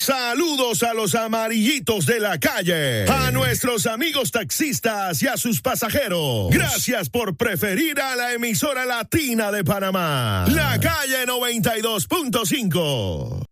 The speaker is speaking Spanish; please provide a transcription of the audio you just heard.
Saludos a los amarillitos de la calle, a nuestros amigos taxistas y a sus pasajeros. Gracias por preferir a la emisora latina de Panamá, La Calle 92.5.